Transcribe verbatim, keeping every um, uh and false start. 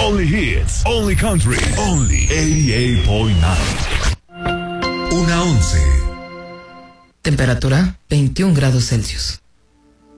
Only hits, only country, only ochenta y ocho punto nueve. Una once. Temperatura veintiún grados Celsius.